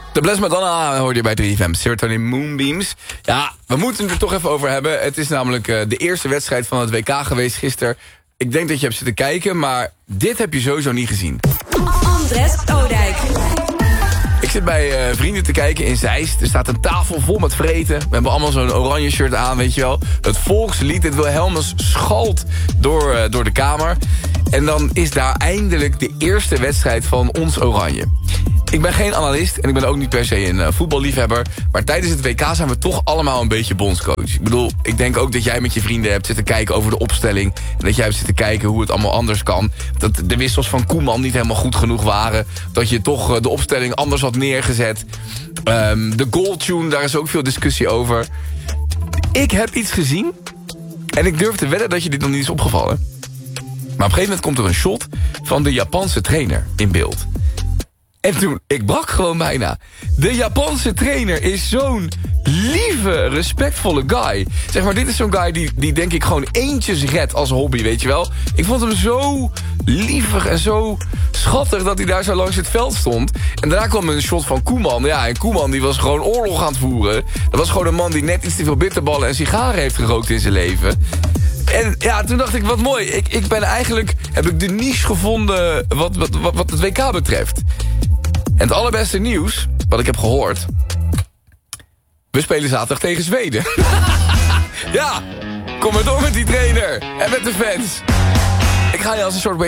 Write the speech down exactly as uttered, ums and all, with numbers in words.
De Bless Madonna hoorde je bij drie F M. Serotonin Moonbeams. Ja, we moeten het er toch even over hebben. Het is namelijk uh, de eerste wedstrijd van het W K geweest gisteren. Ik denk dat je hebt zitten kijken, maar dit heb je sowieso niet gezien. Andres Oudijk. Ik zit bij uh, vrienden te kijken in Zeist. Er staat een tafel vol met vreten. We hebben allemaal zo'n oranje shirt aan, weet je wel. Het volkslied, het Wilhelmus schalt door, uh, door de kamer. En dan is daar eindelijk de eerste wedstrijd van ons Oranje. Ik ben geen analist en ik ben ook niet per se een uh, voetballiefhebber. Maar tijdens het W K zijn we toch allemaal een beetje bondscoach. Ik bedoel, ik denk ook dat jij met je vrienden hebt zitten kijken over de opstelling. En dat jij hebt zitten kijken hoe het allemaal anders kan. Dat de wissels van Koeman niet helemaal goed genoeg waren. Dat je toch uh, de opstelling anders had neergezet. Um, de goaltune, daar is ook veel discussie over. Ik heb iets gezien. En ik durf te wedden dat je dit nog niet is opgevallen. Maar op een gegeven moment komt er een shot van de Japanse trainer in beeld. En toen, ik brak gewoon bijna. De Japanse trainer is zo'n lieve, respectvolle guy. Zeg maar, dit is zo'n guy die, die denk ik gewoon eentjes redt als hobby, weet je wel. Ik vond hem zo lievig en zo schattig dat hij daar zo langs het veld stond. En daarna kwam een shot van Koeman. Ja, en Koeman die was gewoon oorlog aan het voeren. Dat was gewoon een man die net iets te veel bitterballen en sigaren heeft gerookt in zijn leven. En ja, toen dacht ik, wat mooi. Ik, ik ben eigenlijk, heb ik de niche gevonden wat, wat, wat, wat het W K betreft. En het allerbeste nieuws, wat ik heb gehoord. We spelen zaterdag tegen Zweden. Ja, kom maar door met die trainer. En met de fans. Ik ga je als een soort